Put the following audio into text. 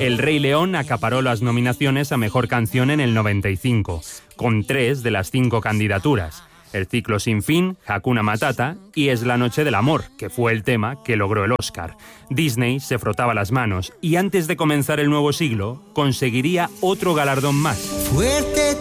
El Rey León acaparó las nominaciones a Mejor Canción en el 95, con 3 de las 5 candidaturas. El Ciclo sin fin, Hakuna Matata y Es la noche del amor, que fue el tema que logró el Oscar. Disney se frotaba las manos y antes de comenzar el nuevo siglo conseguiría otro galardón más. Fuerte